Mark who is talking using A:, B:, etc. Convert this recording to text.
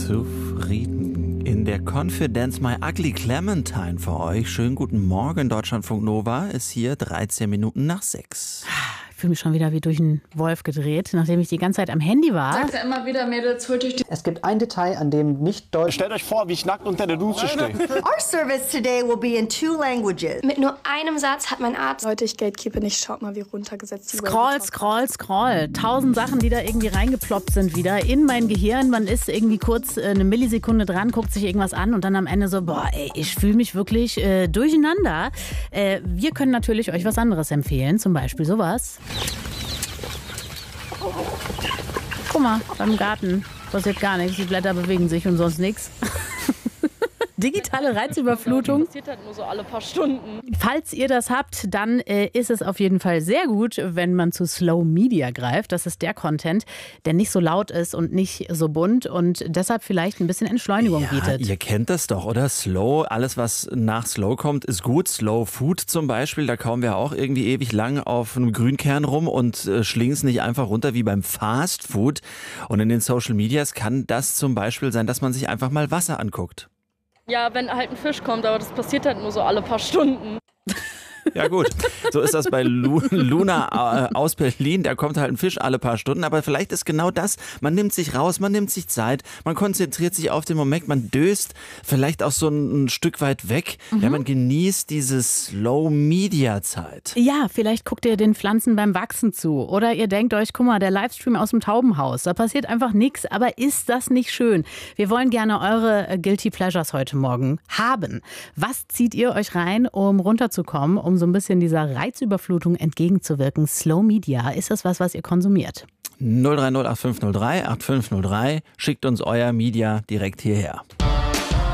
A: zufrieden. In der Confidence My Ugly Clementine für euch. Schönen guten Morgen, Deutschlandfunk Nova ist hier 13 Minuten nach 6.
B: Ich fühle mich schon wieder wie durch einen Wolf gedreht, nachdem ich die ganze Zeit am Handy war.
C: Sagt er immer wieder, Mädels, holt euch die...
D: Es gibt ein Detail, an dem nicht Deutsch...
E: Stellt euch vor, wie ich nackt unter der Dusche stehe.
F: Our service today will be in 2 languages.
G: Mit nur einem Satz hat mein Arzt...
C: Leute, ich gatekeepe nicht, schaut mal, wie runtergesetzt die
B: Scroll. 1000 Sachen, die da irgendwie reingeploppt sind wieder in mein Gehirn. Man ist irgendwie kurz eine Millisekunde dran, guckt sich irgendwas an und dann am Ende so, boah, ey, ich fühle mich wirklich durcheinander. Wir können natürlich euch was anderes empfehlen, zum Beispiel sowas. Guck mal, beim Garten passiert gar nichts, die Blätter bewegen sich und sonst nichts. Digitale Reizüberflutung.
H: Das passiert halt nur so alle paar Stunden.
B: Falls ihr das habt, dann ist es auf jeden Fall sehr gut, wenn man zu Slow Media greift. Das ist der Content, der nicht so laut ist und nicht so bunt und deshalb vielleicht ein bisschen Entschleunigung bietet.
A: Ihr kennt das doch, oder? Slow, alles was nach Slow kommt, ist gut. Slow Food zum Beispiel, da kauen wir auch irgendwie ewig lang auf einem Grünkern rum und schlingen es nicht einfach runter wie beim Fast Food. Und in den Social Medias kann das zum Beispiel sein, dass man sich einfach mal Wasser anguckt.
H: Ja, wenn halt ein Fisch kommt, aber das passiert halt nur so alle paar Stunden.
A: Ja gut, so ist das bei Luna aus Berlin. Da kommt halt ein Fisch alle paar Stunden. Aber vielleicht ist genau das, man nimmt sich raus, man nimmt sich Zeit, man konzentriert sich auf den Moment, man döst vielleicht auch so ein Stück weit weg. Ja, man genießt diese Slow-Media-Zeit.
B: Ja, vielleicht guckt ihr den Pflanzen beim Wachsen zu. Oder ihr denkt euch, guck mal, der Livestream aus dem Taubenhaus, da passiert einfach nichts. Aber ist das nicht schön? Wir wollen gerne eure Guilty Pleasures heute Morgen haben. Was zieht ihr euch rein, um runterzukommen, um so ein bisschen dieser Reizüberflutung entgegenzuwirken? Slow Media, ist das was ihr konsumiert?
A: 030 8503 8503, schickt uns euer Media direkt hierher.